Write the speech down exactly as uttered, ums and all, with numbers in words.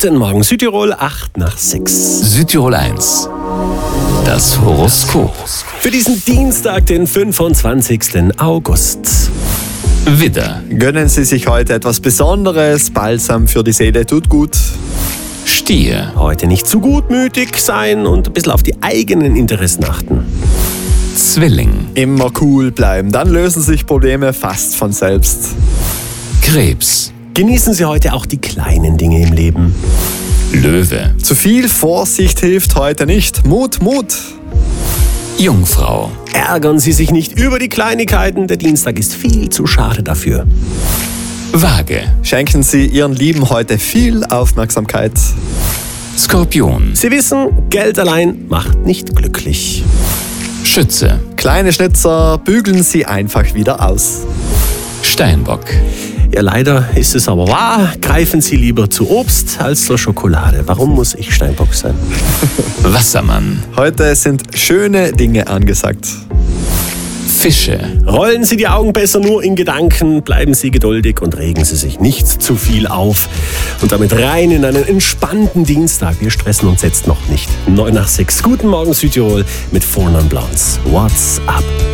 Guten Morgen Südtirol, acht nach sechs. Südtirol eins. Das Horoskop. Für diesen Dienstag, den fünfundzwanzigsten August. Widder, Gönnen Sie sich heute etwas Besonderes, Balsam für die Seele tut gut. Stier, Heute nicht zu gutmütig sein und ein bisschen auf die eigenen Interessen achten. Zwilling, Immer cool bleiben, dann lösen sich Probleme fast von selbst. Krebs, Genießen Sie heute auch die kleinen Dinge im Leben. Löwe, Zu viel Vorsicht hilft heute nicht. Mut, Mut. Jungfrau, Ärgern Sie sich nicht über die Kleinigkeiten, der Dienstag ist viel zu schade dafür. Waage, Schenken Sie Ihren Lieben heute viel Aufmerksamkeit. Skorpion, Sie wissen, Geld allein macht nicht glücklich. Schütze, Kleine Schnitzer, bügeln Sie einfach wieder aus. Steinbock, Ja, leider ist es aber wahr, greifen Sie lieber zu Obst als zur Schokolade. Warum muss ich Steinbock sein? Wassermann, Heute sind schöne Dinge angesagt. Fische, Rollen Sie die Augen besser nur in Gedanken, bleiben Sie geduldig und regen Sie sich nicht zu viel auf. Und damit rein in einen entspannten Dienstag. Wir stressen uns jetzt noch nicht. neun nach sechs. Guten Morgen Südtirol mit Four Non Blondes. What's up?